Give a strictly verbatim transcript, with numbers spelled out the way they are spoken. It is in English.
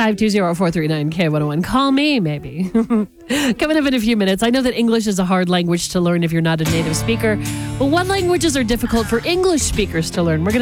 five two zero, four three nine, K one oh one. Call me, maybe. Coming up in a few minutes. I know that English is a hard language to learn if you're not a native speaker, but what languages are difficult for English speakers to learn? We're going to